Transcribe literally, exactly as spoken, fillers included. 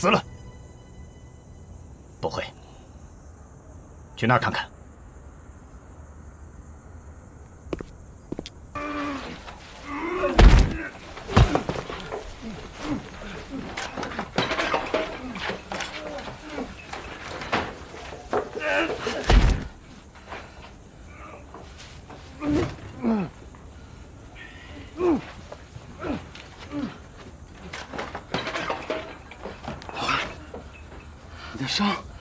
死了。不会，去那儿看看。 你的伤。